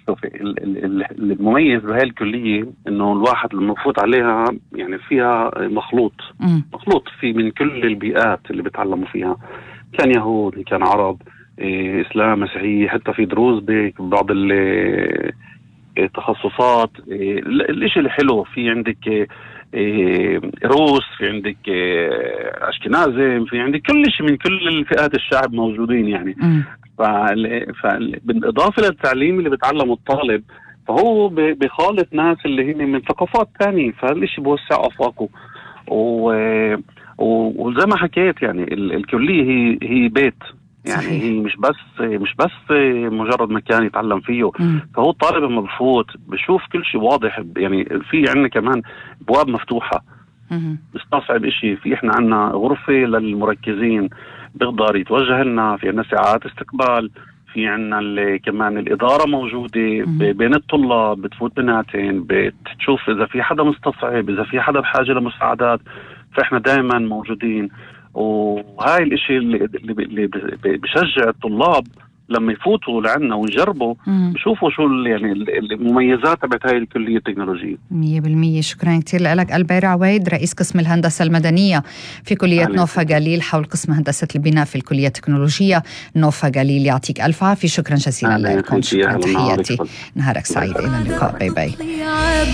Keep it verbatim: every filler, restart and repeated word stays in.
شوفي ال- ال- ال- المميز بهاي الكلية إنه الواحد لما يفوت عليها يعني فيها مخلوط مم. مخلوط في من كل البيئات اللي بيتعلموا فيها، كان يهود كان عرب، إيه، إسلام مسيحي، حتى في دروز ببعض ال- التخصصات. إيه، ال- الاشي الحلو في عندك إيه، إيه، روس، في عندك إيه، أشكنازي، في عندك كل شيء من كل الفئات الشعب موجودين يعني. مم. فال- فال- بالإضافة للتعليم اللي بتعلمه الطالب، فهو ب- بيخالط ناس اللي هن من ثقافات تانية، فالإشي بوسع أفاقه. و- و- وزي ما حكيت يعني ال- الكلية هي هي بيت، يعني صحيح. هي مش بس مش بس مجرد مكان يتعلم فيه. مم. فهو الطالب لما بفوت بشوف كل شيء واضح، يعني في عندنا كمان ابواب مفتوحه، مم. بستصعب إشي. في إحنا عنا غرفة للمركزين بيقدر يتوجه لنا، في عنا ساعات استقبال، في عنا ال- كمان الإدارة موجودة مم. ب- بين الطلاب، بتفوت بناتين، بتشوف إذا في حدا مستصعب، إذا في حدا بحاجة لمساعدات، فإحنا دائما موجودين. وهاي الإشي اللي, اللي ب- اللي ب- بشجع الطلاب لما يفوتوا لعنا ويجربوا، مم. بشوفوا شو ال- يعني ال- المميزات تبعت هاي الكلية التكنولوجية. مية بالمية. شكرا كتير لك البير عويد، رئيس قسم الهندسة المدنية في كلية أهلا. نوفا جليل، حول قسم هندسة البناء في الكلية التكنولوجية نوفا جليل. يعطيك ألف عافية. شكرا جزيلا أهلا لكم. فيكي، شكرا، أهلا نهارك. تحياتي، نهارك سعيد، إلى اللقاء، باي باي.